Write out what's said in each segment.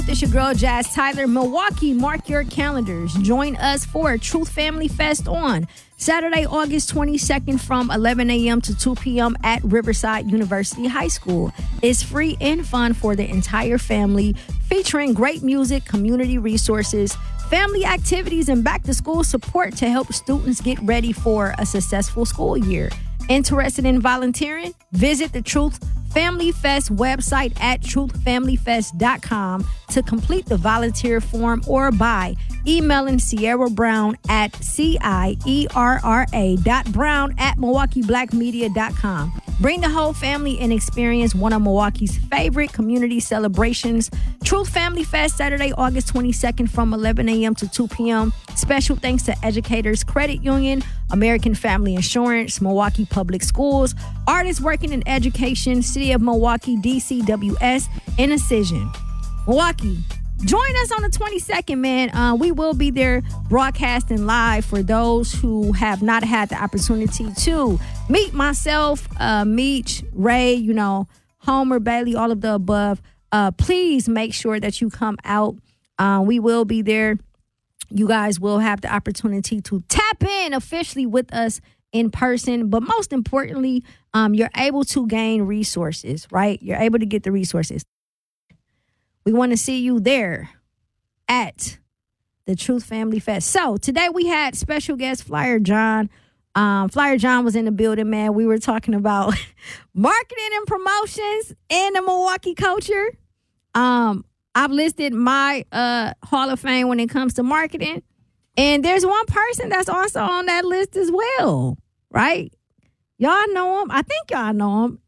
This your girl, Jazz Tyler. Milwaukee, mark your calendars. Join us for Truth Family Fest on Saturday, August 22nd from 11 a.m. to 2 p.m. at Riverside University High School. It's free and fun for the entire family, featuring great music, community resources, family activities, and back-to-school support to help students get ready for a successful school year. Interested in volunteering? Visit the Truth Family Fest website at truthfamilyfest.com to complete the volunteer form or by emailing Sierra Brown at CIERRA.brown@MilwaukeeBlackMedia.com. Bring the whole family and experience one of Milwaukee's favorite community celebrations. Truth Family Fest, Saturday, August 22nd from 11 a.m. to 2 p.m. Special thanks to Educators Credit Union, American Family Insurance, Milwaukee Public Schools, Artists Working in Education, City of Milwaukee, DCWS, and Incision. Milwaukee, join us on the 22nd, man. We will be there broadcasting live for those who have not had the opportunity to meet myself, Meech, Ray, Homer, Bailey, all of the above. Please make sure that you come out. We will be there. You guys will have the opportunity to tap in officially with us in person. But most importantly, you're able to gain resources, right? You're able to get the resources. We want to see you there at the Truth Family Fest. So today we had special guest Flyer John. Flyer John was in the building, man. We were talking about marketing and promotions in the Milwaukee culture. I've listed my Hall of Fame when it comes to marketing. And there's one person that's also on that list as well, right? Y'all know him. I think y'all know him.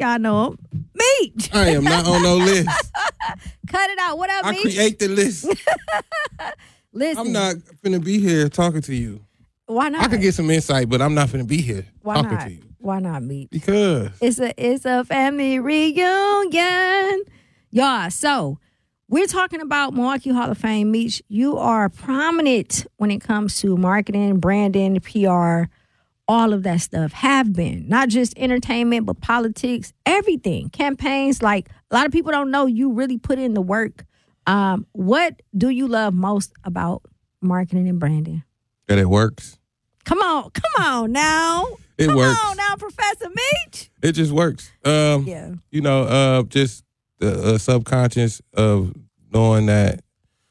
Meech. I am not on no list. Cut it out. What up, Meech? I create the list. Listen. I'm not finna be here talking to you. Why not? I could get some insight, but I'm not finna be here talking to you. Why not, Meech? Because it's a family reunion. Y'all, so we're talking about Milwaukee Hall of Fame. Meech, you are prominent when it comes to marketing, branding, PR, all of that stuff. Have been. Not just entertainment, but politics, everything. Campaigns. Like, a lot of people don't know you really put in the work. What do you love most about marketing and branding? that it works. Come on now. It Come works. on now, Professor Meech. It just works. Yeah. Just the subconscious of knowing that